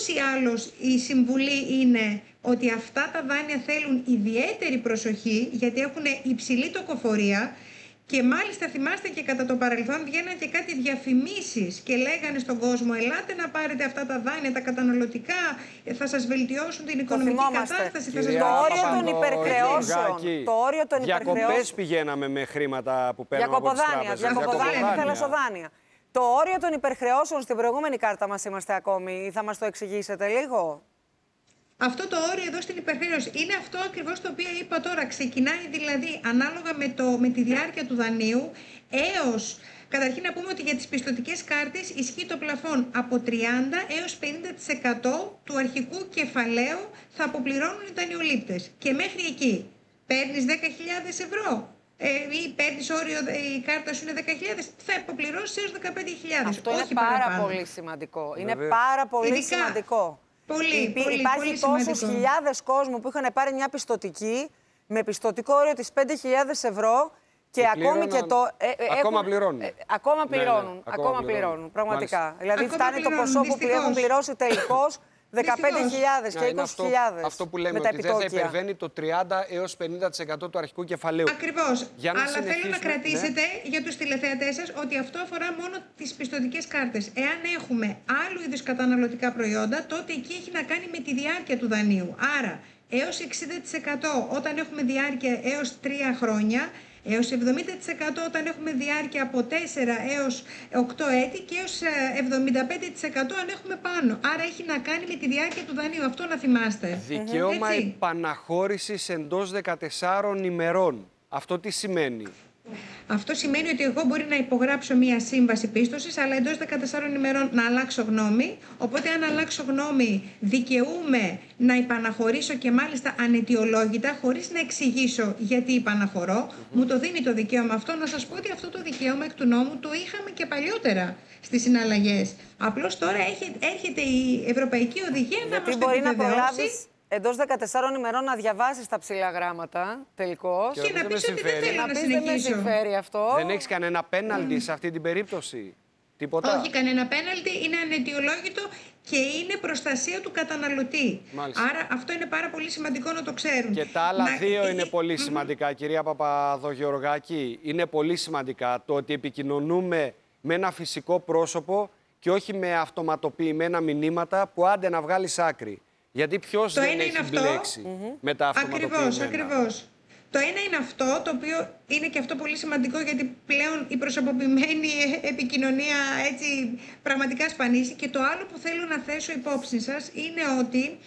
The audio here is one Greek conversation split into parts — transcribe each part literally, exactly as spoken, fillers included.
Ούτως ή άλλως η συμβουλή είναι ότι αυτά τα δάνεια θέλουν ιδιαίτερη προσοχή γιατί έχουν υψηλή τοκοφορία. Και μάλιστα θυμάστε και κατά το παρελθόν βγαίναν και κάτι διαφημίσεις και λέγανε στον κόσμο ελάτε να πάρετε αυτά τα δάνεια, τα καταναλωτικά, θα σας βελτιώσουν την οικονομική κατάσταση. Θα σας το όριο των υπερχρεώσεων. Το όριο των υπερχρεώσεων. Διακοπές πηγαίναμε με χρήματα που παίρνουμε από τις τράπεζες. Διακοποδάνεια, θελασσοδάνεια. Το όριο των υπερχρεώσεων στην προηγούμενη κάρτα μας είμαστε ακόμη. Θα μας το εξηγήσετε λίγο? Αυτό το όριο εδώ στην υπερχρέωση είναι αυτό ακριβώς το οποίο είπα τώρα. Ξεκινάει δηλαδή ανάλογα με, το, με τη διάρκεια του δανείου έως... Καταρχήν να πούμε ότι για τις πιστωτικές κάρτες ισχύει το πλαφόν από τριάντα έως πενήντα τοις εκατό του αρχικού κεφαλαίου θα αποπληρώνουν οι δανειολήπτες. Και μέχρι εκεί παίρνεις δέκα χιλιάδες ευρώ. Ε, ή παίρνεις όριο, η κάρτα σου είναι δέκα χιλιάδες, θα αποπληρώσεις έως δεκαπέντε χιλιάδες. Αυτό όχι είναι πάρα παραπάνω. πολύ σημαντικό. Είναι πάρα πολύ Ειδικά, σημαντικό. Πολύ, Υπή, πολύ, υπάρχει πολύ τόσους χιλιάδες κόσμου που είχαν πάρει μια πιστωτική με πιστωτικό όριο της πέντε χιλιάδες ευρώ και, και ακόμη και το. Ε, ακόμα έχουν, πληρώνουν. Ε, ακόμα πληρώνουν. Ναι, ναι, ακόμα, ακόμα πληρώνουν. πληρώνουν πραγματικά. Μάλιστα. Δηλαδή ακόμα φτάνει πληρώνουν, το ποσό δυστυχώς. που έχουν πληρώσει τελικώς δεκαπέντε χιλιάδες και είκοσι χιλιάδες. Αυτό, αυτό που λέμε, ότι δεν θα υπερβαίνει το τριάντα έως πενήντα τοις εκατό του αρχικού κεφαλαίου. Ακριβώς. Αλλά θέλω να κρατήσετε ναι. για τους τηλεθεατές σας ότι αυτό αφορά μόνο τις πιστωτικές κάρτες. Εάν έχουμε άλλου είδους καταναλωτικά προϊόντα, τότε εκεί έχει να κάνει με τη διάρκεια του δανείου. Άρα, έως εξήντα τοις εκατό όταν έχουμε διάρκεια έως τρία χρόνια, έως εβδομήντα τοις εκατό όταν έχουμε διάρκεια από τέσσερα έως οκτώ έτη και έως εβδομήντα πέντε τοις εκατό αν έχουμε πάνω. Άρα έχει να κάνει με τη διάρκεια του δανείου. Αυτό να θυμάστε. Δικαίωμα επαναχώρησης εντός δεκατεσσάρων ημερών. Αυτό τι σημαίνει? Αυτό σημαίνει ότι εγώ μπορεί να υπογράψω μία σύμβαση πίστοσης, αλλά εντός δεκατεσσάρων ημερών να αλλάξω γνώμη. Οπότε, αν αλλάξω γνώμη, δικαιούμαι να υπαναχωρήσω και μάλιστα αναιτιολόγητα, χωρίς να εξηγήσω γιατί υπαναχωρώ. Mm-hmm. Μου το δίνει το δικαίωμα αυτό. Να σας πω ότι αυτό το δικαίωμα εκ του νόμου το είχαμε και παλιότερα στις συναλλαγές. Απλώς τώρα έρχεται η Ευρωπαϊκή Οδηγία να μας το επιβεβαιώσει. Εντός δεκατεσσάρων ημερών να διαβάσεις τα ψηλά γράμματα, τελικώς. Και, και να πεις ότι δεν θέλω να, να συνεχίσω. Δεν με συμφέρει αυτό. Δεν έχεις κανένα πέναλτι mm. σε αυτή την περίπτωση? Τίποτα? Όχι, κανένα πέναλτι, είναι αναιτιολόγητο και είναι προστασία του καταναλωτή. Μάλιστα. Άρα αυτό είναι πάρα πολύ σημαντικό να το ξέρουν. Και τα άλλα να... δύο είναι πολύ σημαντικά, κυρία Παπαδογεωργάκη. Είναι πολύ σημαντικά το ότι επικοινωνούμε με ένα φυσικό πρόσωπο και όχι με αυτοματοποιημένα μηνύματα που άντε να βγάλεις άκρη. Γιατί ποιος το δεν έχει μπλέξει mm-hmm. με τα αυτοματοποιημένα. Ακριβώς, ακριβώς. Το ένα είναι αυτό, το οποίο είναι και αυτό πολύ σημαντικό, γιατί πλέον η προσωποποιημένη επικοινωνία έτσι πραγματικά σπανίζει. Και το άλλο που θέλω να θέσω υπόψη σας είναι ότι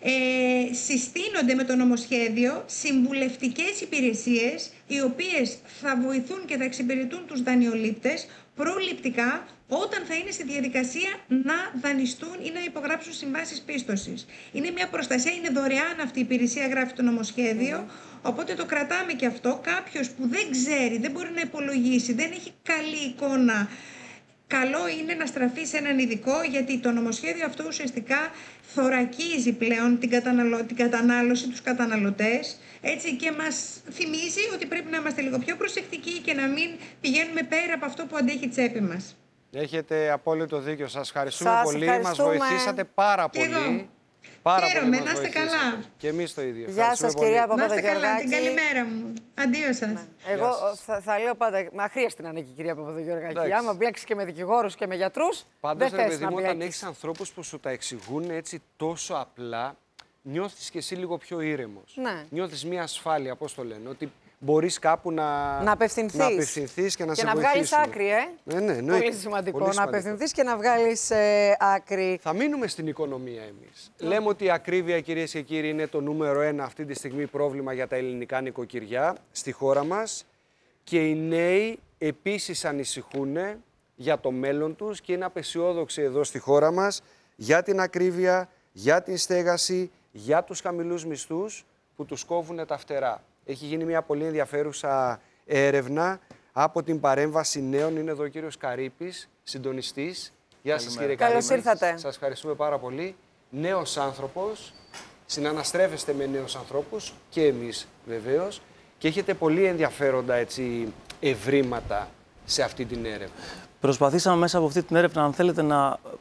ε, συστήνονται με το νομοσχέδιο συμβουλευτικές υπηρεσίες, οι οποίες θα βοηθούν και θα εξυπηρετούν τους δανειολήπτες προληπτικά όταν θα είναι στη διαδικασία να δανειστούν ή να υπογράψουν συμβάσεις πίστοσης. Είναι μια προστασία, είναι δωρεάν αυτή η υπηρεσία, γράφει το νομοσχέδιο, mm. οπότε το κρατάμε και αυτό. Κάποιος που δεν ξέρει, δεν μπορεί να υπολογίσει, δεν έχει καλή εικόνα, καλό είναι να στραφεί σε έναν ειδικό, γιατί το νομοσχέδιο αυτό ουσιαστικά θωρακίζει πλέον την, καταναλω... την κατανάλωση, τους καταναλωτές, έτσι, και μας θυμίζει ότι πρέπει να είμαστε λίγο πιο προσεκτικοί και να μην πηγαίνουμε πέρα από αυτό που αντέχει η τσέπη μας. Έχετε απόλυτο δίκιο. Σας ευχαριστούμε Σας πολύ. ευχαριστούμε. Μας βοηθήσατε πάρα και πολύ. Εγώ. Πάρα Χαίρομαι, πολύ να είστε καλά. Και εμείς το ίδιο. Γεια σας, κυρία Παπαδογεωργάκη. Να είστε καλά, την καλημέρα μου. Αντίο σας. Ναι. Εγώ θα, θα λέω πάντα, μα χρειάζεται να είναι και η κυρία Παπαδογεωργάκη. Άμα μπλέξεις και με δικηγόρους και με γιατρούς, πάντως, δεν θες να μου, μπλέξεις. Όταν έχεις ανθρώπους που σου τα εξηγούν έτσι τόσο απλά, νιώθεις και εσύ λίγο πιο ήρεμος. Ναι. Νιώθεις μια ασφάλεια, πώς το λένε, ότι μπορείς κάπου να, να απευθυνθείς, να απευθυνθείς και να και σε να βοηθήσουν. βγάλεις άκρη, ε. Ναι, ναι, ναι, πολύ σημαντικό, πολύ να απευθυνθείς και να βγάλεις ε, άκρη. Θα μείνουμε στην οικονομία εμείς. Yeah. Λέμε ότι η ακρίβεια, κυρίες και κύριοι, είναι το νούμερο ένα αυτή τη στιγμή πρόβλημα για τα ελληνικά νοικοκυριά στη χώρα μας. Και οι νέοι επίσης ανησυχούν για το μέλλον τους και είναι απεσιόδοξοι εδώ στη χώρα μας για την ακρίβεια, για την στέγαση, για τους χαμηλούς μισθούς που τους κόβουν τα φτερά. Έχει γίνει μια πολύ ενδιαφέρουσα έρευνα από την παρέμβαση νέων. Είναι εδώ ο κύριος Καρύπης, συντονιστής. Γεια σας, κύριε Καρύπη. Καλώς ήρθατε. Σας ευχαριστούμε πάρα πολύ. Νέος άνθρωπος, συναναστρέφεστε με νέους ανθρώπους και εμείς βεβαίως και έχετε πολύ ενδιαφέροντα έτσι, ευρήματα σε αυτή την έρευνα. Προσπαθήσαμε μέσα από αυτή την έρευνα, αν θέλετε, να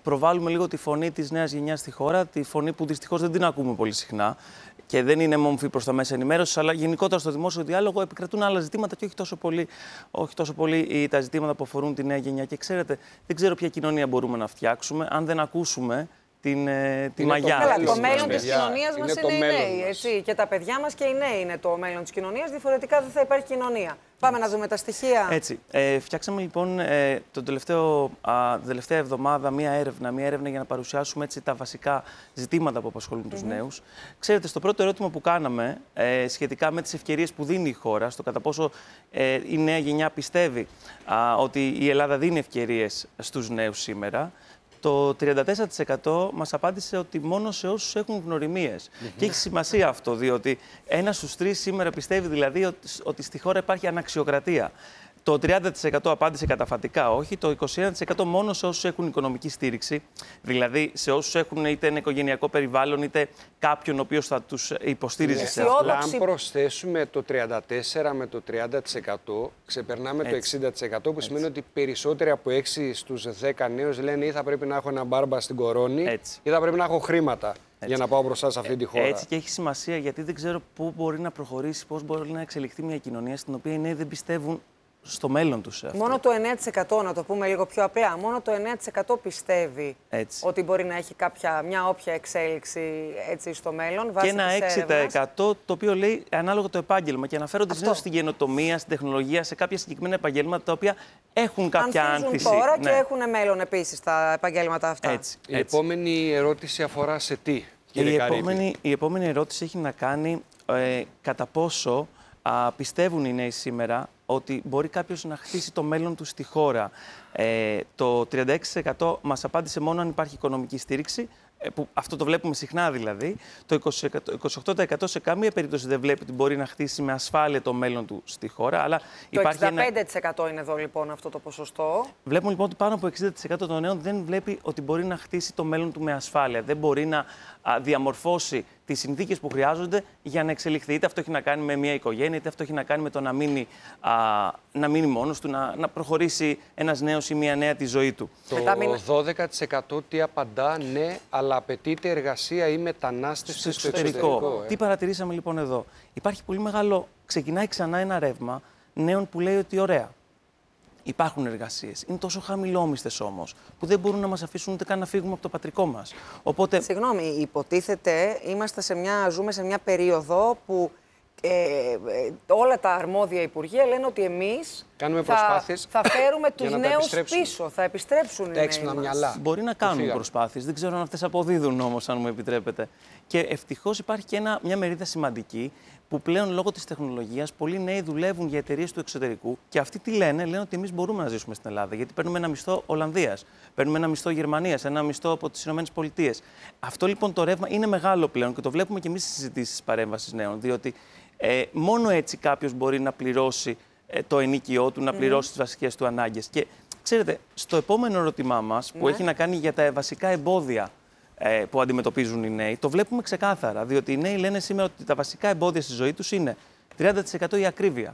προβάλλουμε λίγο τη φωνή της νέας γενιάς στη χώρα, τη φωνή που δυστυχώς δεν την ακούμε πολύ συχνά και δεν είναι μόμφη προς τα μέσα ενημέρωσης, αλλά γενικότερα στο δημόσιο διάλογο επικρατούν άλλα ζητήματα και όχι τόσο πολύ, όχι τόσο πολύ τα ζητήματα που αφορούν τη νέα γενιά. Και ξέρετε, δεν ξέρω ποια κοινωνία μπορούμε να φτιάξουμε αν δεν ακούσουμε την, τη μαγιά. Καλά, το της μέλλον της παιδιά. κοινωνίας μας Είναι είναι, το οι νέοι. μέλλον Έτσι. Και τα παιδιά μας και οι νέοι είναι το μέλλον της κοινωνίας. Διαφορετικά δεν θα υπάρχει κοινωνία. Πάμε να δούμε τα στοιχεία. Έτσι. Ε, φτιάξαμε λοιπόν ε, τον τελευταίο, α, την τελευταία εβδομάδα μία έρευνα, μία έρευνα για να παρουσιάσουμε έτσι, τα βασικά ζητήματα που απασχολούν τους mm-hmm. νέους. Ξέρετε, στο πρώτο ερώτημα που κάναμε ε, σχετικά με τις ευκαιρίες που δίνει η χώρα, στο κατά πόσο ε, η νέα γενιά πιστεύει α, ότι η Ελλάδα δίνει ευκαιρίες στους νέους σήμερα, το τριάντα τέσσερα τοις εκατό μας απάντησε ότι μόνο σε όσους έχουν γνωριμίες. Mm-hmm. Και έχει σημασία αυτό, διότι ένας στους τρεις σήμερα πιστεύει δηλαδή ότι, ότι στη χώρα υπάρχει αναξιοκρατία. Το τριάντα τοις εκατό απάντησε καταφατικά όχι, το είκοσι ένα τοις εκατό μόνο σε όσους έχουν οικονομική στήριξη, δηλαδή σε όσους έχουν είτε ένα οικογενειακό περιβάλλον, είτε κάποιον ο οποίος θα τους υποστήριζε σε αυτό. Αλλά αν προσθέσουμε το τριάντα τέσσερα με το τριάντα τοις εκατό, ξεπερνάμε Έτσι. το εξήντα τοις εκατό, που Έτσι. σημαίνει ότι περισσότεροι από έξι στους δέκα νέους λένε ή θα πρέπει να έχω ένα μπάρμπα στην κορώνη Έτσι. ή θα πρέπει να έχω χρήματα Έτσι. για να πάω μπροστά σε αυτή τη χώρα. Έτσι, και έχει σημασία γιατί δεν ξέρω πού μπορεί να προχωρήσει, πώς μπορεί να εξελιχθεί μια κοινωνία στην οποία οι νέοι δεν πιστεύουν στο μέλλον τους. Αυτό. Μόνο το εννέα τοις εκατό, να το πούμε λίγο πιο απλά, μόνο το εννέα τοις εκατό πιστεύει έτσι. ότι μπορεί να έχει κάποια, μια όποια εξέλιξη έτσι, στο μέλλον. Και ένα έξι τοις εκατό το οποίο λέει ανάλογα το επάγγελμα και αναφέρονται συνήθως στην καινοτομία, στην τεχνολογία, σε κάποια συγκεκριμένα επαγγέλματα τα οποία έχουν κάποια άνθηση. Τώρα ναι. και έχουν μέλλον επίσης τα επαγγέλματα αυτά. Έτσι, η έτσι. επόμενη ερώτηση αφορά σε τι, κύριε η Καρύβη? επόμενη, η επόμενη ερώτηση έχει να κάνει ε, κατά πόσο α, πιστεύουν οι νέοι σήμερα ότι μπορεί κάποιος να χτίσει το μέλλον του στη χώρα. Ε, το τριάντα έξι τοις εκατό μας απάντησε μόνο αν υπάρχει οικονομική στήριξη, ε, που αυτό το βλέπουμε συχνά δηλαδή. Το είκοσι οκτώ τοις εκατό σε καμία περίπτωση δεν βλέπει ότι μπορεί να χτίσει με ασφάλεια το μέλλον του στη χώρα. Αλλά το υπάρχει εξήντα πέντε τοις εκατό είναι εδώ λοιπόν αυτό το ποσοστό. Βλέπουμε λοιπόν ότι πάνω από εξήντα τοις εκατό των νέων δεν βλέπει ότι μπορεί να χτίσει το μέλλον του με ασφάλεια. Δεν μπορεί να α, διαμορφώσει τις συνθήκες που χρειάζονται για να εξελιχθεί. Είτε αυτό έχει να κάνει με μια οικογένεια, είτε αυτό έχει να κάνει με το να μείνει, α, να μείνει μόνος του, να, να προχωρήσει ένας νέος ή μια νέα τη ζωή του. Το δώδεκα τοις εκατό τι απαντά, ναι, αλλά απαιτείται εργασία ή μετανάστευση στο εξωτερικό. εξωτερικό ε. Τι παρατηρήσαμε λοιπόν εδώ? Υπάρχει πολύ μεγάλο, ξεκινάει ξανά ένα ρεύμα νέων που λέει ότι ωραία, υπάρχουν εργασίες. Είναι τόσο χαμηλόμιστες όμως, που δεν μπορούν να μας αφήσουν ούτε καν να φύγουμε από το πατρικό μας. Οπότε... Συγγνώμη, υποτίθεται, είμαστε σε μια, ζούμε σε μια περίοδο που ε, ε, όλα τα αρμόδια υπουργεία λένε ότι εμείς θα, θα φέρουμε τους νέους πίσω, θα επιστρέψουν οι νέοι μυαλά. Μπορεί να κάνουν προσπάθειες, δεν ξέρω αν αυτές αποδίδουν όμως, αν μου επιτρέπετε. Και ευτυχώς υπάρχει και ένα, μια μερίδα σημαντική που πλέον λόγω της τεχνολογίας πολλοί νέοι δουλεύουν για εταιρείες του εξωτερικού και αυτοί τι λένε, λένε ότι εμείς μπορούμε να ζήσουμε στην Ελλάδα. Γιατί παίρνουμε ένα μισθό Ολλανδίας, παίρνουμε ένα μισθό Γερμανίας, ένα μισθό από τις ΗΠΑ. Αυτό λοιπόν το ρεύμα είναι μεγάλο πλέον και το βλέπουμε και εμείς στις συζητήσεις παρέμβασης νέων. Διότι ε, μόνο έτσι κάποιος μπορεί να πληρώσει ε, το ενοίκιό του, να πληρώσει mm. τις βασικές του ανάγκες. Και ξέρετε, στο επόμενο ερώτημά μας, που mm. έχει να κάνει για τα βασικά εμπόδια που αντιμετωπίζουν οι νέοι, το βλέπουμε ξεκάθαρα. Διότι οι νέοι λένε σήμερα ότι τα βασικά εμπόδια στη ζωή τους είναι τριάντα τοις εκατό η ακρίβεια,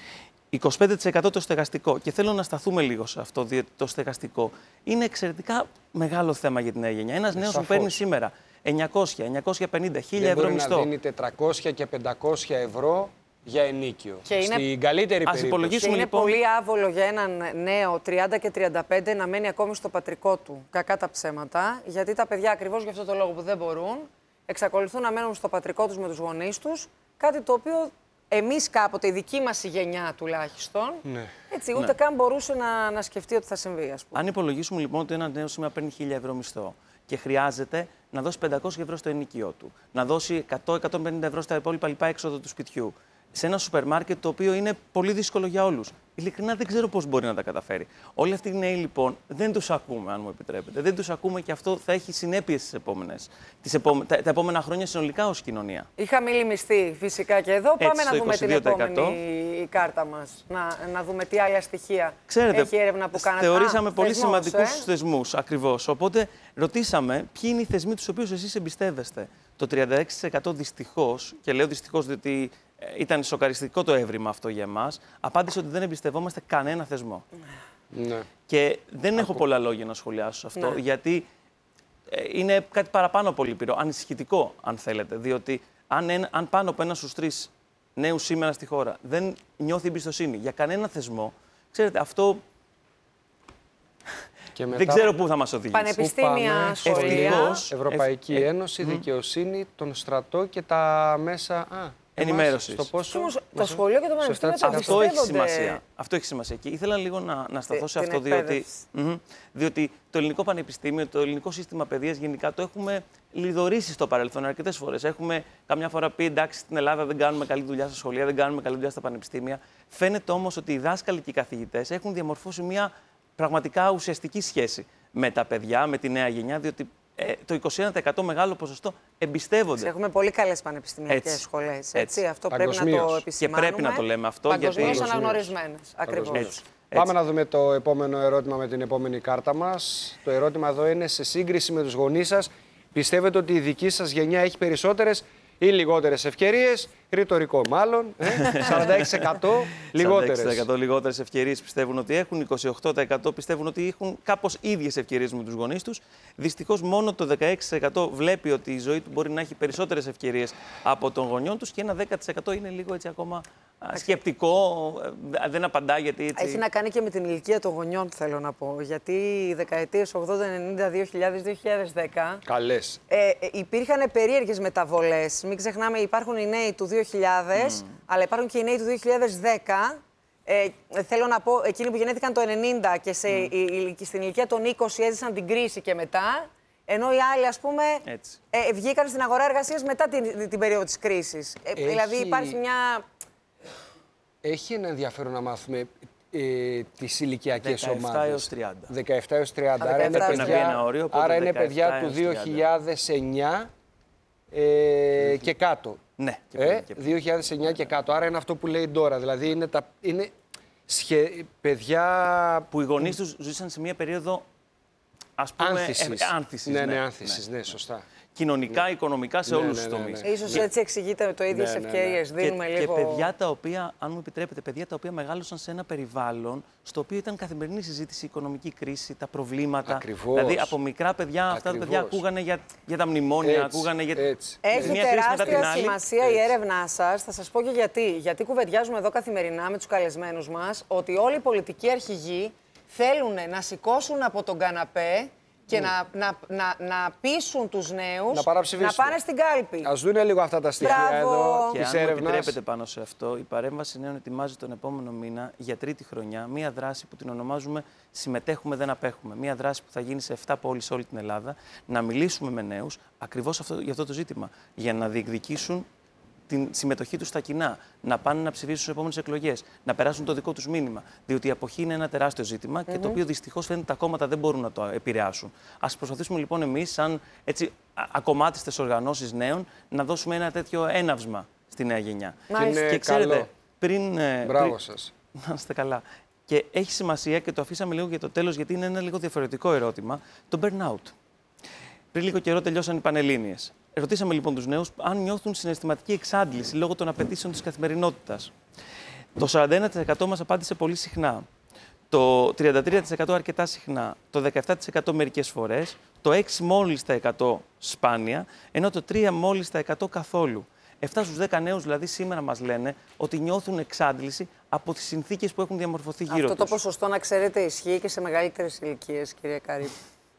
είκοσι πέντε τοις εκατό το στεγαστικό. Και θέλω να σταθούμε λίγο σε αυτό, διότι το στεγαστικό είναι εξαιρετικά μεγάλο θέμα για την νέα γενιά. Ένας νέος που παίρνει σήμερα εννιακόσια, εννιακόσια πενήντα, χίλια ευρώ μισθό. Δεν μπορεί να δίνει τετρακόσια και πεντακόσια ευρώ για ενίκιο. Και Στην είναι... καλύτερη Ας περίπτωση. Και είναι λοιπόν... πολύ άβολο για έναν νέο τριάντα και τριάντα πέντε να μένει ακόμη στο πατρικό του. Κακά τα ψέματα. Γιατί τα παιδιά ακριβώς για αυτό το λόγο που δεν μπορούν, εξακολουθούν να μένουν στο πατρικό τους με τους γονείς τους. Κάτι το οποίο εμείς κάποτε, η δική μας η γενιά τουλάχιστον, ναι. έτσι, ούτε ναι. καν μπορούσε να, να σκεφτεί ότι θα συμβεί, ας πούμε. Αν υπολογίσουμε λοιπόν ότι ένα νέο σήμερα παίρνει χίλια ευρώ μισθό και χρειάζεται να δώσει πεντακόσια ευρώ στο ενοικιό του, να δώσει εκατό με εκατόν πενήντα ευρώ στα υπόλοιπα λοιπά έξοδα του σπιτιού, σε ένα σούπερ μάρκετ το οποίο είναι πολύ δύσκολο για όλους. Ειλικρινά δεν ξέρω πώς μπορεί να τα καταφέρει. Όλοι αυτοί οι νέοι λοιπόν δεν τους ακούμε, αν μου επιτρέπετε. Δεν τους ακούμε και αυτό θα έχει συνέπειες στις επόμενες, τις επόμε... τα, τα επόμενα χρόνια συνολικά ως κοινωνία. Η χαμηλή μισθή φυσικά και εδώ. Έτσι, πάμε να δούμε την επόμενη κάρτα μας. Να, να δούμε τι άλλα στοιχεία Ξέρετε, έχει έρευνα που κάνατε. Θεωρήσαμε Α, πολύ θεσμός, σημαντικούς ε? θεσμούς ακριβώς. Οπότε ρωτήσαμε ποιοι είναι οι θεσμοί τους οποίους εσείς εμπιστεύεστε. Το τριάντα έξι τοις εκατό δυστυχώς, και λέω δυστυχώς διότι ήταν σοκαριστικό το έβριμα αυτό για εμάς, απάντησε ότι δεν εμπιστευόμαστε κανένα θεσμό. Ναι. Και δεν έχω πολλά λόγια να σχολιάσω σε αυτό, Ναι. γιατί ε, είναι κάτι παραπάνω από λυπηρό, ανησυχητικό, αν θέλετε. Διότι αν, ένα, αν πάνω από ένα στους τρεις νέους σήμερα στη χώρα δεν νιώθει εμπιστοσύνη για κανένα θεσμό, ξέρετε, αυτό Και μετά, δεν ξέρω πού θα μας οδηγήσει. Πανεπιστήμια, πάμε, σχολεία. Ευτυχώς. Ευρωπαϊκή Ευ- ε, Ένωση, δικαιοσύνη, τον στρατό και τα μέσα α, Ενημέρωσης. εμάς, στο πόσο, Όμως, το μέσα- σχολείο και το στο πανεπιστήμιο επτά τοις εκατό. το Αυτό έχει εμπιστεύονται. σημασία. Αυτό έχει σημασία. Και ήθελα λίγο να, να σταθώ σε Την αυτό, διότι, εκπαίδευση. Μμμ. διότι το ελληνικό πανεπιστήμιο, το ελληνικό σύστημα παιδείας γενικά το έχουμε λιδωρήσει στο παρελθόν αρκετές φορές. Έχουμε καμιά φορά πει εντάξει, στην Ελλάδα δεν κάνουμε καλή δουλειά στα σχολεία, δεν κάνουμε καλή δουλειά στα πανεπιστήμια. Φαίνεται όμως ότι οι δάσκαλοι και οι καθηγητές έχουν διαμορφώσει μια πραγματικά ουσιαστική σχέση με τα παιδιά, με τη νέα γενιά, διότι ε, το είκοσι ένα τοις εκατό μεγάλο ποσοστό εμπιστεύονται. Έχουμε πολύ καλές πανεπιστημιακές Έτσι. σχολές. Έτσι. Έτσι. Αυτό πρέπει να το Παγκοσμίως. επισημάνουμε. Και πρέπει να το λέμε αυτό, γιατί- Παγκοσμίως Παγκοσμίως. αναγνωρισμένες. Ακριβώς. Παγκοσμίως. Έτσι. Πάμε να δούμε το επόμενο ερώτημα με την επόμενη κάρτα μας. Το ερώτημα εδώ είναι: σε σύγκριση με τους γονείς σας, πιστεύετε ότι η δική σας γενιά έχει περισσότερες ή λιγότερες ευκαιρίες? Ρητορικό μάλλον. Ε? σαράντα έξι τοις εκατό λιγότερες. σαράντα έξι τοις εκατό λιγότερες ευκαιρίες πιστεύουν ότι έχουν, είκοσι οκτώ τοις εκατό πιστεύουν ότι έχουν κάπως ίδιες ευκαιρίες με τους γονείς τους. Δυστυχώς, μόνο το δεκαέξι τοις εκατό βλέπει ότι η ζωή του μπορεί να έχει περισσότερες ευκαιρίες από των γονιών τους και ένα δέκα τοις εκατό είναι λίγο έτσι ακόμα α, σκεπτικό, ε, δεν απαντά γιατί έτσι. Έχει να κάνει και με την ηλικία των γονιών, θέλω να πω. Γιατί οι δεκαετίες ογδόντα, ενενήντα, δύο χιλιάδες, δύο χιλιάδες δέκα Καλές. ε, ε, υπήρχαν περίεργες μεταβολές. Μην ξεχνάμε, υπάρχουν οι νέοι του δύο χιλιάδες, αλλά υπάρχουν και οι νέοι του δύο χιλιάδες δέκα. Ε, θέλω να πω, εκείνοι που γεννήθηκαν το ενενήντα και σε, η, η, στην ηλικία των είκοσι έζησαν την κρίση και μετά, ενώ οι άλλοι, ας πούμε, Έτσι. ε, βγήκαν στην αγορά εργασίας μετά την, την περίοδο της κρίσης. Ε, Έχει- Δηλαδή υπάρχει μια... Έχει ένα ενδιαφέρον να μάθουμε ε, τις ηλικιακές δεκαεπτά ομάδες. έως τριάντα. δεκαεπτά έως τριάντα. Α, Άρα είναι δεκαεπτά έως τριάντα. παιδιά, Να μπει ένα όριο, οπότε άρα είναι δεκαεπτά παιδιά του έως δύο χιλιάδες εννιά ε, και κάτω. Ναι, και Ε, πριν και πριν. δύο χιλιάδες εννιά και κάτω. Άρα είναι αυτό που λέει η Ντόρα. Δηλαδή είναι, τα, είναι σχε, παιδιά Που οι γονείς τους ζήσαν σε μια περίοδο, ας πούμε, άνθησης. ε, άνθησης, ναι, ναι, ναι, άνθησης, ναι, σωστά. κοινωνικά, οικονομικά, σε Ναι, όλους ναι, τους ναι, τομείς. ναι. Ίσως έτσι εξηγείται το ίδιο Ναι, σε ναι, ναι. ευκαιρίες. Και, Δίνουμε και λίγο... παιδιά τα οποία, αν μου επιτρέπετε, παιδιά τα οποία μεγάλωσαν σε ένα περιβάλλον στο οποίο ήταν καθημερινή συζήτηση, η οικονομική κρίση, τα προβλήματα. Ακριβώς. Δηλαδή από μικρά παιδιά, αυτά τα παιδιά Ακριβώς. ακούγανε για, για τα μνημόνια, Έτσι, ακούγανε για έτσι. Έχει μια κρίση μετά την τεράστια άλλη. σημασία η έρευνά σας. Θα σας πω και γιατί. Γιατί κουβεντιάζουμε εδώ καθημερινά με τους καλεσμένους μας ότι όλοι οι πολιτικοί αρχηγοί θέλουν να σηκώσουν από τον καναπέ και να, να, να, να πείσουν τους νέους Να παραψηφίσουν. να πάνε στην κάλπη. Ας δούνε λίγο αυτά τα στοιχεία Μπράβο. εδώ Και της αν μου έρευνας. επιτρέπετε πάνω σε αυτό, η παρέμβαση νέων ετοιμάζει τον επόμενο μήνα για τρίτη χρονιά μία δράση που την ονομάζουμε Συμμετέχουμε, δεν απέχουμε. Μία δράση που θα γίνει σε επτά πόλεις σε όλη την Ελλάδα, να μιλήσουμε με νέους ακριβώς αυτό, για αυτό το ζήτημα. Για να διεκδικήσουν την συμμετοχή τους στα κοινά, να πάνε να ψηφίσουν στις επόμενες εκλογές, να περάσουν το δικό τους μήνυμα. Διότι η αποχή είναι ένα τεράστιο ζήτημα και το οποίο δυστυχώς φαίνεται τα κόμματα δεν μπορούν να το επηρεάσουν. Ας προσπαθήσουμε λοιπόν εμείς, σαν έτσι, ακομμάτιστες οργανώσεις νέων, να δώσουμε ένα τέτοιο έναυσμα στη νέα γενιά. Μάλιστα. Είναι Και ξέρετε, καλό. πριν. ε, Μπράβο πριν- σας. Να είστε καλά. Και έχει σημασία και το αφήσαμε λίγο για το τέλος, γιατί είναι ένα λίγο διαφορετικό ερώτημα, το burnout. Πριν λίγο καιρό τελειώσαν οι Πανελλήνιες. Ρωτήσαμε λοιπόν τους νέους αν νιώθουν συναισθηματική εξάντληση λόγω των απαιτήσεων της καθημερινότητας. Το σαράντα ένα τοις εκατό μας απάντησε πολύ συχνά. Το τριάντα τρία τοις εκατό αρκετά συχνά. Το δεκαεπτά τοις εκατό μερικές φορές. Το έξι μόλις τα εκατό σπάνια. Ενώ το τρία μόλις τα εκατό καθόλου. επτά στους δέκα νέους δηλαδή σήμερα μας λένε ότι νιώθουν εξάντληση από τις συνθήκες που έχουν διαμορφωθεί γύρω Αυτό το τους. ποσοστό, να ξέρετε, ισχύει και σε μεγαλύτερες ηλικίες, κυρία Καρύπ.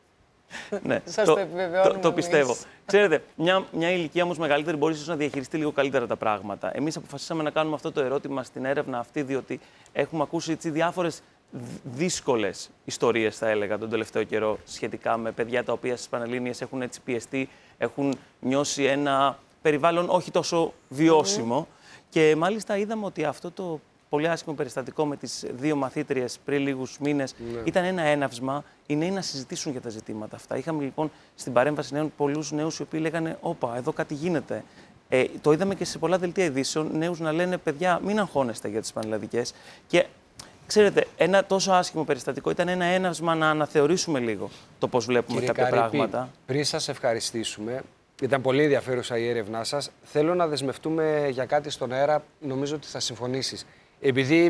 Ναι, Σας το επιβεβαιώνουμε το, το εμείς. πιστεύω. Ξέρετε, μια, μια ηλικία όμως μεγαλύτερη μπορεί ίσως να διαχειριστεί λίγο καλύτερα τα πράγματα. Εμείς αποφασίσαμε να κάνουμε αυτό το ερώτημα στην έρευνα αυτή, διότι έχουμε ακούσει έτσι, διάφορες δύσκολες ιστορίες, θα έλεγα, τον τελευταίο καιρό σχετικά με παιδιά τα οποία στις Πανελλήνιες έχουν έτσι πιεστεί, έχουν νιώσει ένα περιβάλλον όχι τόσο βιώσιμο. Και μάλιστα είδαμε ότι αυτό το πολύ άσχημο περιστατικό με τις δύο μαθήτριες πριν λίγους μήνες ήταν ένα έναυσμα οι νέοι να συζητήσουν για τα ζητήματα αυτά. Είχαμε λοιπόν στην παρέμβαση νέων πολλούς νέους οι οποίοι λέγανε «Όπα, εδώ κάτι γίνεται». Ε, το είδαμε και σε πολλά δελτία ειδήσεων, νέους να λένε «Παιδιά, μην αγχώνεστε για τις πανελλαδικές». Και ξέρετε, ένα τόσο άσχημο περιστατικό ήταν ένα έναυσμα να αναθεωρήσουμε λίγο το πώς βλέπουμε Κύριε κάποια Καρύπη, πράγματα. πριν σας ευχαριστήσουμε, ήταν πολύ ενδιαφέρουσα η έρευνά σας. Θέλω να δεσμευτούμε για κάτι στον αέρα, νομίζω ότι θα συμφωνήσεις. Επειδή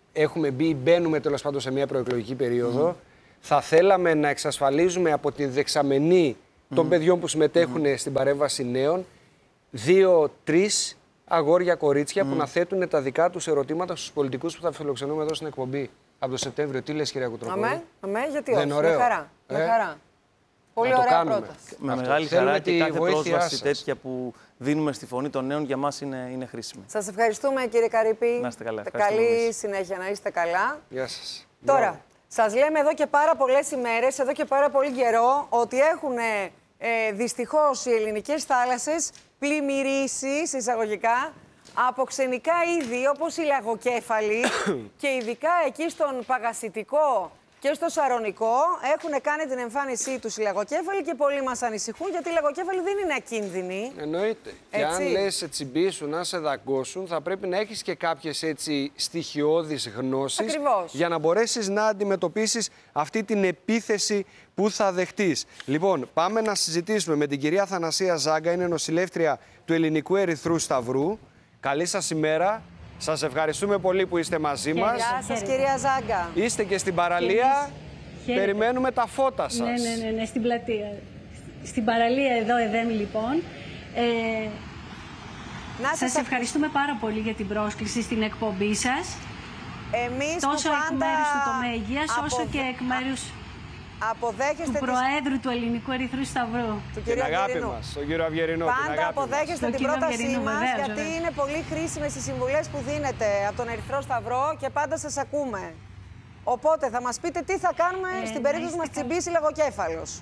έχουμε μπει, μπαίνουμε τέλος πάντων σε μια προεκλογική περίοδο, mm. θα θέλαμε να εξασφαλίζουμε από την δεξαμενή mm. των παιδιών που συμμετέχουν mm. στην παρέμβαση νέων δύο-τρεις αγόρια, κορίτσια mm. που να θέτουν τα δικά τους ερωτήματα στους πολιτικούς που θα φιλοξενούμε εδώ στην εκπομπή από το Σεπτέμβριο. Τι λες, κυρία Κουτροπόλη? Αμέ, αμέ, γιατί όχι. Με χαρά. Ε? Με χαρά. Πολύ ωραία πρόταση. Με Αυτό. μεγάλη χαρά και κάθε πρόσβαση τέτοια που δίνουμε στη φωνή των νέων για μας είναι, είναι χρήσιμη. Σας ευχαριστούμε, κύριε Καρύπη. Να είστε καλά. Καλή εμείς. συνέχεια, να είστε καλά. Γεια σας. Τώρα, Μπράβο. Σας λέμε εδώ και πάρα πολλές ημέρες, εδώ και πάρα πολύ καιρό, ότι έχουν ε, δυστυχώς οι ελληνικές θάλασσες πλημμυρίσει, εισαγωγικά, από ξενικά είδη όπως οι λαγοκέφαλοι και ειδικά εκεί στον Παγασιτικό και στο Σαρονικό έχουν κάνει την εμφάνισή τους οι λαγοκέφαλοι και πολλοί μας ανησυχούν γιατί οι λαγοκέφαλοι δεν είναι ακίνδυνοι. Εννοείται. Και αν λες σε τσιμπήσουν, να σε δαγκώσουν, θα πρέπει να έχεις και κάποιες έτσι στοιχειώδεις γνώσεις. Ακριβώς. Για να μπορέσεις να αντιμετωπίσεις αυτή την επίθεση που θα δεχτείς. Λοιπόν, πάμε να συζητήσουμε με την κυρία Θανασία Ζάγκα, είναι νοσηλεύτρια του Ελληνικού Ερυθρού Σταυρού. Καλή σας ημέρα. Σας ευχαριστούμε πολύ που είστε μαζί μας. Γεια σας, κυρία Ζάγκα. Είστε και στην παραλία. Περιμένουμε τα φώτα σας. Ναι, ναι, ναι, ναι, στην πλατεία. Στην παραλία εδώ, Εδέμ, λοιπόν. Ε, να σας, σας ευχαριστούμε πάρα πολύ για την πρόσκληση στην εκπομπή σας. Εμείς τόσο που εκ πάντα... μέρους του τομέα υγείας, απο... όσο και εκ μέρους αποδέχεστε του Προέδρου της... του Ελληνικού Ερυθρού Σταυρού. Του την αγάπη μας, τον κύριο Αυγερινό. Πάντα αποδέχεστε μας. την πρότασή μας, βεβαίως, γιατί βεβαίως. είναι πολύ χρήσιμες οι συμβουλές που δίνετε από τον Ερυθρό Σταυρό και πάντα σας ακούμε. Οπότε θα μας πείτε τι θα κάνουμε ε, στην περίπτωση που μας τσιμπήσει λαγοκέφαλος.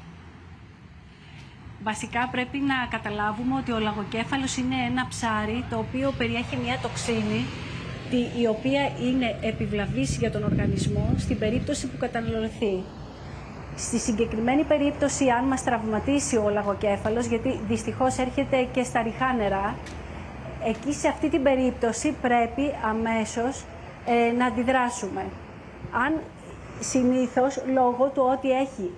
Βασικά πρέπει να καταλάβουμε ότι ο λαγοκέφαλος είναι ένα ψάρι το οποίο περιέχει μια τοξίνη η οποία είναι επιβλαβής για τον οργανισμό στην περίπτωση που καταναλωθεί. Στη συγκεκριμένη περίπτωση, αν μας τραυματίσει ο λαγοκέφαλος, γιατί δυστυχώς έρχεται και στα ριχά νερά, εκεί σε αυτή την περίπτωση πρέπει αμέσως ε, να αντιδράσουμε. Αν συνήθως, λόγω του ότι έχει,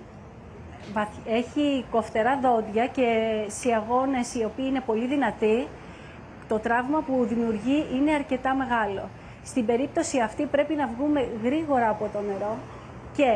έχει κοφτερά δόντια και σιαγώνες οι οποίοι είναι πολύ δυνατοί, το τραύμα που δημιουργεί είναι αρκετά μεγάλο. Στην περίπτωση αυτή πρέπει να βγούμε γρήγορα από το νερό και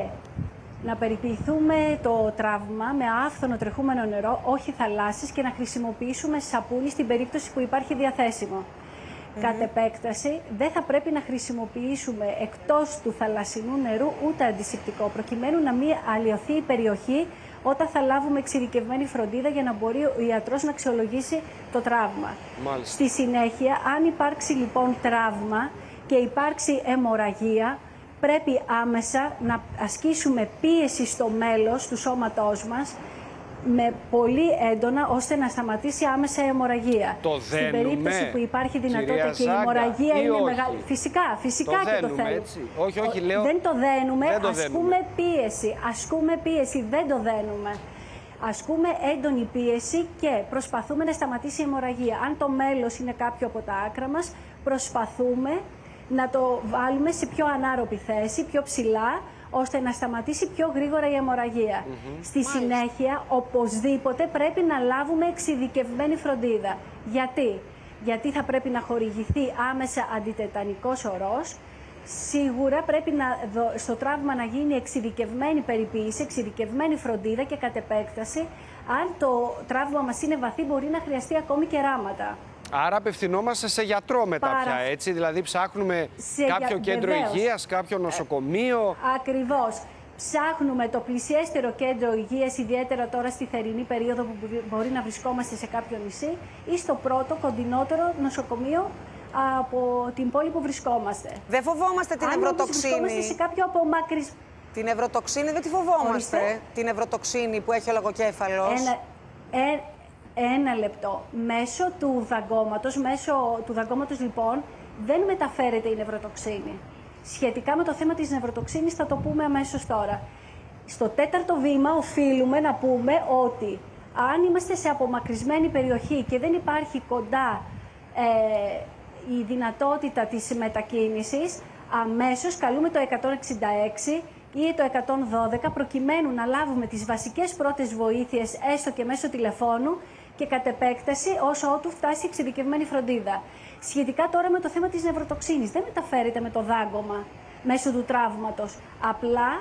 να περιποιηθούμε το τραύμα με άφθονο τρεχούμενο νερό, όχι θαλάσσης, και να χρησιμοποιήσουμε σαπούνι στην περίπτωση που υπάρχει διαθέσιμο. Mm-hmm. Κατ' επέκταση, δεν θα πρέπει να χρησιμοποιήσουμε εκτός του θαλασσινού νερού ούτε αντισηπτικό, προκειμένου να μην αλλοιωθεί η περιοχή όταν θα λάβουμε εξειδικευμένη φροντίδα για να μπορεί ο ιατρός να αξιολογήσει το τραύμα. Μάλιστα. Στη συνέχεια, αν υπάρξει λοιπόν τραύμα και υπάρξει αιμορραγία, πρέπει άμεσα να ασκήσουμε πίεση στο μέλος του σώματός μας με πολύ έντονα, ώστε να σταματήσει άμεσα η αιμορραγία. Το Στην περίπτωση που υπάρχει δυνατότητα και η αιμορραγία είναι μεγάλη. Φυσικά, φυσικά το και το θέλουμε. Έτσι. Όχι, όχι, λέω. Δεν το δένουμε, δεν το ασκούμε δένουμε. πίεση. Ασκούμε πίεση, δεν το δένουμε. Ασκούμε έντονη πίεση και προσπαθούμε να σταματήσει η αιμορραγία. Αν το μέλος είναι κάποιο από τα άκρα μας, προσπαθούμε να το βάλουμε σε πιο ανάρροπη θέση, πιο ψηλά, ώστε να σταματήσει πιο γρήγορα η αιμορραγία. Mm-hmm. Στη Μάλιστα. συνέχεια, οπωσδήποτε πρέπει να λάβουμε εξειδικευμένη φροντίδα. Γιατί? Γιατί θα πρέπει να χορηγηθεί άμεσα αντιτετανικός ορός. Σίγουρα πρέπει να, στο τραύμα να γίνει εξειδικευμένη περιποίηση, εξειδικευμένη φροντίδα και κατ' επέκταση, αν το τραύμα μας είναι βαθύ, μπορεί να χρειαστεί ακόμη και ράματα. Άρα απευθυνόμαστε σε γιατρό μετά Πάρα... πια, έτσι, δηλαδή ψάχνουμε σε κάποιο για... κέντρο Βεβαίως. υγείας, κάποιο νοσοκομείο. Ε, ακριβώς. Ψάχνουμε το πλησιέστερο κέντρο υγείας, ιδιαίτερα τώρα στη θερινή περίοδο που μπορεί να βρισκόμαστε σε κάποιο νησί, ή στο πρώτο κοντινότερο νοσοκομείο από την πόλη που βρισκόμαστε. Δεν φοβόμαστε την Αν ευρωτοξίνη. βρισκόμαστε σε κάποιο απομάκρυσ... Την ευρωτοξίνη δεν τη φοβόμαστε. Ορίστε. Την ευρωτοξίνη που έχει ο λαγοκέφαλος. Ένα, ε, ένα λεπτό. Μέσω του δαγκώματος, μέσω του δαγκώματος λοιπόν, δεν μεταφέρεται η νευροτοξίνη. Σχετικά με το θέμα της νευροτοξίνης θα το πούμε αμέσως τώρα. Στο τέταρτο βήμα οφείλουμε να πούμε ότι αν είμαστε σε απομακρυσμένη περιοχή και δεν υπάρχει κοντά ε, η δυνατότητα της μετακίνησης, αμέσως καλούμε το εκατόν εξήντα έξι ή το εκατόν δώδεκα προκειμένου να λάβουμε τις βασικές πρώτες βοήθειες έστω και μέσω τηλεφώνου και κατ' επέκταση όσο ότου φτάσει η εξειδικευμένη φροντίδα. Σχετικά τώρα με το θέμα της νευροτοξίνης, δεν μεταφέρεται με το δάγκωμα μέσω του τραύματος. Απλά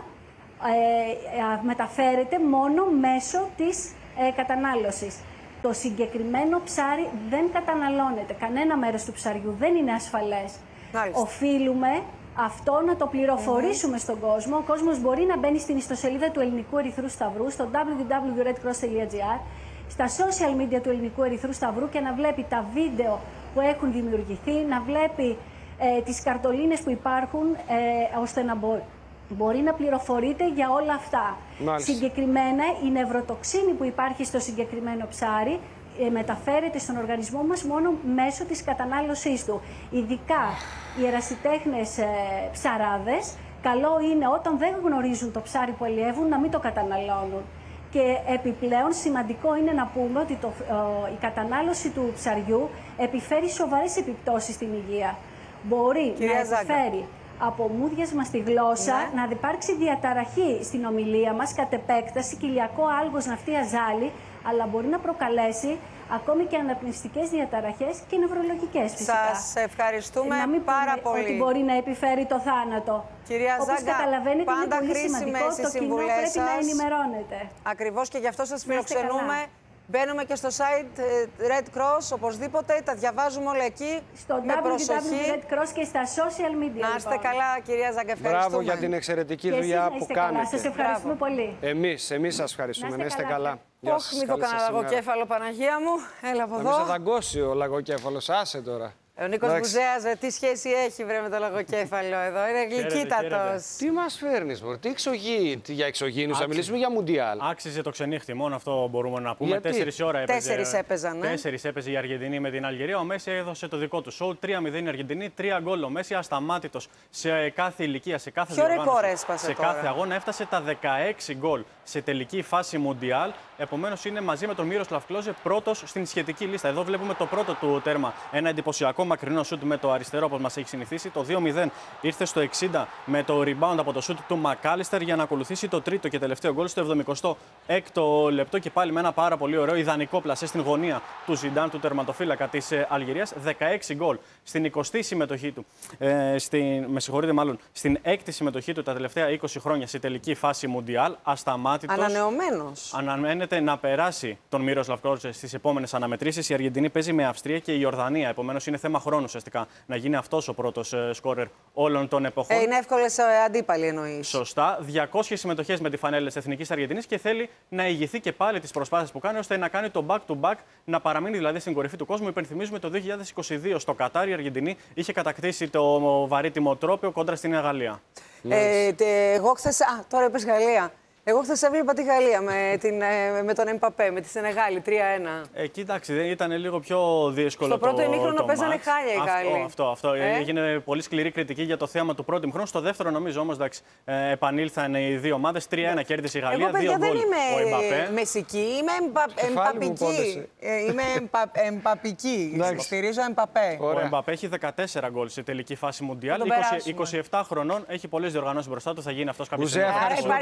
ε, μεταφέρεται μόνο μέσω της ε, κατανάλωσης. Το συγκεκριμένο ψάρι δεν καταναλώνεται. Κανένα μέρος του ψαριού δεν είναι ασφαλές. Μάλιστα. Οφείλουμε αυτό να το πληροφορήσουμε mm-hmm. στον κόσμο. Ο κόσμος μπορεί να μπαίνει στην ιστοσελίδα του Ελληνικού Ερυθρού Σταυρού, στο double-u double-u double-u τελεία red cross τελεία g r, στα social media του Ελληνικού Ερυθρού Σταυρού και να βλέπει τα βίντεο που έχουν δημιουργηθεί, να βλέπει ε, τις καρτολίνες που υπάρχουν, ε, ώστε να μπορεί, μπορεί να πληροφορείται για όλα αυτά. Μάλιστα. Συγκεκριμένα, η νευροτοξίνη που υπάρχει στο συγκεκριμένο ψάρι ε, μεταφέρεται στον οργανισμό μας μόνο μέσω της κατανάλωσής του. Ειδικά οι ερασιτέχνες ε, ψαράδες, καλό είναι όταν δεν γνωρίζουν το ψάρι που αλλιεύουν να μην το καταναλώνουν. Και επιπλέον σημαντικό είναι να πούμε ότι το, ε, η κατανάλωση του ψαριού επιφέρει σοβαρές επιπτώσεις στην υγεία. Μπορεί Κυρία να Ζάγκα. επιφέρει από μούδιασμα στη γλώσσα, ναι. να υπάρξει διαταραχή στην ομιλία μας, κατ' επέκταση, κοιλιακό άλγος, ναυτία ζάλη, αλλά μπορεί να προκαλέσει ακόμη και αναπνευστικές διαταραχές και νευρολογικές φυσικά. Σας ευχαριστούμε να μην πάρα πούμε πολύ. Ότι μπορεί να επιφέρει το θάνατο. Κυρία Όπως Ζάγκα, καταλαβαίνετε, πάντα είναι πολύ σημαντικό, το κοινό πρέπει σας. να ενημερώνεται. Ακριβώς, και γι' αυτό σας φιλοξενούμε. Μπαίνουμε και στο site Red Cross, οπωσδήποτε, τα διαβάζουμε όλα εκεί. Στο double-u double-u double-u τελεία red cross και στα social media. Να είστε λοιπόν. καλά, κυρία Ζάγκα, ευχαριστούμε. Μπράβο για την εξαιρετική και δουλειά που κάνετε. Καλά. Σας ευχαριστούμε Μπράβο. πολύ. Εμείς, εμείς σας ευχαριστούμε. Να είστε καλά. καλά. Όχι, μην το κανένα λαγοκέφαλο, Παναγία μου. Έλα από εδώ. Να μην σε δαγκώσει ο λαγοκέφαλος, άσε τώρα. Ο Νίκος Μπουζέας, τι σχέση έχει βρε με το λαγοκέφαλο εδώ, είναι γλυκύτατος. Τι μας φέρνεις, μωρέ, τι εξωγή, τι για εξωγήινους, θα μιλήσουμε για Μουντιάλ. Άξιζε το ξενύχτη, μόνο αυτό μπορούμε να πούμε. Τέσσερις ώρα έπαιζε. Τέσσερις έπαιζαν, ναι. Τέσσερις έπαιζε η Αργεντινή με την Αλγερία. Ο Μέση έδωσε το δικό του σοου. τρία μηδέν η Αργεντινή, τρία γκολ. Ο Μέση ασταμάτητος σε κάθε ηλικία, σε κάθε διοργάνωση. Σε τώρα. κάθε αγώνα έφτασε τα δεκαέξι γκολ σε τελική φάση Μουντιάλ. Επομένως είναι μαζί με τον Μύροσλαβ Κλόζε πρώτος στην σχετική λίστα. Εδώ βλέπουμε το πρώτο του τέρμα. Ένα εντυπωσιακό μακρινό σουτ με το αριστερό, όπως μας έχει συνηθίσει. Το δύο μηδέν ήρθε στο εξήντα με το rebound από το σουτ του Μακάλιστερ για να ακολουθήσει το τρίτο και τελευταίο γκολ στο εβδομηκοστό έκτο λεπτό. Και πάλι με ένα πάρα πολύ ωραίο ιδανικό πλασέ στην γωνία του Ζιντάν, του τερματοφύλακα της Αλγερίας. δεκαέξι γκολ στην εικοστή συμμετοχή του. Ε, στην, με συγχωρείτε, μάλλον στην έκτη συμμετοχή του τα τελευταία είκοσι χρόνια σε τελική φάση Μουντιάλ. Ασταμάτητος. Ανανεωμένος. Αναμένεται να περάσει τον Μύροσλαβ Κλόζε στις επόμενες αναμετρήσεις. Η Αργεντινή παίζει με Αυστρία και η Ιορδανία. Επομένως είναι θέμα χρόνου ουσιαστικά να γίνει αυτός ο πρώτος ε, σκόρερ όλων των εποχών. Ε, είναι εύκολες ε, αντίπαλοι εννοείς. Σωστά. διακόσιες συμμετοχές με τη φανέλα της Εθνικής Αργεντινής και θέλει να ηγηθεί και πάλι τις προσπάθειες που κάνει ώστε να κάνει το back-to-back, να παραμείνει δηλαδή στην κορυφή του κόσμου. Υπενθυμίζουμε το δύο χιλιάδες είκοσι δύο στο Κατάρ η Αργεντινή είχε κατακτήσει το βαρύτιμο τρόπαιο κόντρα στην Γαλλία. Ε, τε, εγώ χθες. Α, τώρα είπες Γαλλία. Εγώ χθες έβλεπα τη Γαλλία με, την, με τον Εμπαπέ, με τη Σενεγάλη τρία ένα. Ε, κοίταξε, ήταν λίγο πιο δύσκολο. Στο πρώτο ημίχρονο παίζανε μάτς. χάλια οι Γάλλοι. Αυτό, αυτό. αυτό. Ε? Έγινε πολύ σκληρή κριτική για το θέαμα του πρώτου ημίχρονου. Στο δεύτερο, νομίζω όμως, εντάξει, ε, επανήλθαν οι δύο ομάδες. τρία ένα κέρδισε η Γαλλία. Εγώ, παιδιά, δύο δεν είμαι μεσική, είμαι εμπα... εμπαπική. Ε, είμαι εμπα... εμπαπική. Στηρίζω Εμπαπέ. Ο Εμπαπέ έχει δεκατέσσερα γκολ σε τελική φάση Μουντιάλ. είκοσι επτά χρονών, έχει πολλές διοργανώσεις μπροστά του. Θα γίνει αυτό κάποια στιγμή.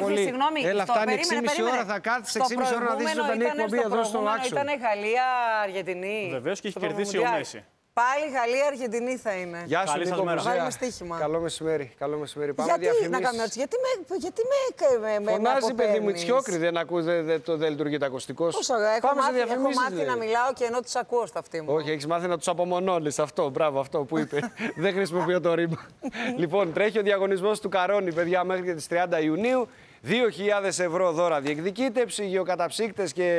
Έλα, φτάνει έξι και μισή ώρα, θα κάθεσαι έξι και μισή ώρα να δεις ζωντανή εκπομπή εδώ στο Άξο. Ήταν η Γαλλία-Αργεντινή. Βεβαίως και έχει κερδίσει ο Μέση. Πάλι Γαλλία-Αργεντινή θα είναι. Γεια σου, Νίκο Μπουζέα. Καλό μεσημέρι. Καλό μεσημέρι. Πάμε γιατί, διαφημίσεις. να κάνουμε έτσι, γιατί με, γιατί με, με, Φωνάζει, με παιδί μου, η Τσιόκρη, δεν ακούς, δεν, δεν, δεν λειτουργεί το ακουστικό σου. Πόσο, έχω μάθει, έχω μάθει λέει. να μιλάω και ενώ τους ακούω στα αυτή μου. Όχι, έχεις μάθει να τους απομονώνεις. Αυτό, μπράβο, αυτό που είπε. Δεν χρησιμοποιώ το ρήμα. Λοιπόν, τρέχει ο διαγωνισμός του Καρόνι, παιδιά, μέχρι και τις τριάντα Ιουνίου. δύο χιλιάδες ευρώ δώρα διεκδικείται, ψυγειοκαταψύκτες και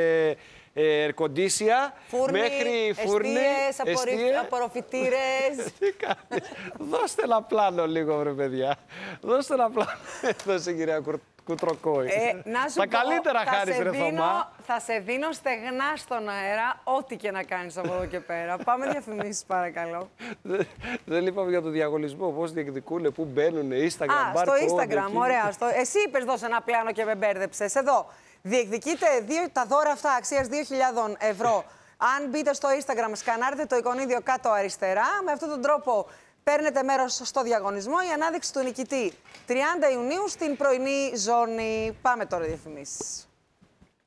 ερκοντήσια. Φούρνοι, μέχρι φούρνοι, εστίες, απορροφητήρες. Τι κάνει. Δώστε ένα πλάνο λίγο, βρε παιδιά. Δώστε ένα πλάνο. Δώστε, κυρία Κουτροκόη. Ε, να σου Τα πω, καλύτερα χάρης, ρε Θωμά. Θα σε δίνω στεγνά στον αέρα, ό,τι και να κάνεις από εδώ και πέρα. Πάμε διαφημίσεις, παρακαλώ. Δεν, δεν είπαμε για το διαγωνισμό, πώς διεκδικούνε, πού μπαίνουν, Instagram, Α, στο Instagram, ωραία. Στο... Εσύ είπες δώσε ένα πλάνο και με μπέρδεψες. Εδώ, διεκδικείτε δύο, τα δώρα αυτά αξίας δύο χιλιάδες ευρώ. Αν μπείτε στο Instagram, σκανάρετε το εικονίδιο κάτω αριστερά. Με αυτόν τον τρόπο παίρνετε μέρος στο διαγωνισμό. Η ανάδειξη του νικητή τριάντα Ιουνίου στην πρωινή ζώνη. Πάμε τώρα διαφημίσεις.